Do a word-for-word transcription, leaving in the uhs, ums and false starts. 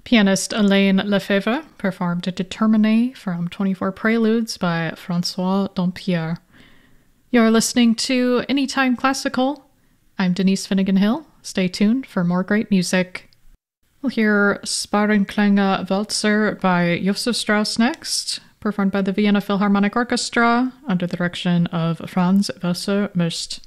Pianist Alain Lefebvre performed Determiné from twenty-four Preludes by Francois Dompierre. You're listening to Anytime Classical. I'm Denise Finnegan-Hill. Stay tuned for more great music. We'll hear Sparenklänge Walzer by Josef Strauss next, performed by the Vienna Philharmonic Orchestra under the direction of Franz Wasser-Möst.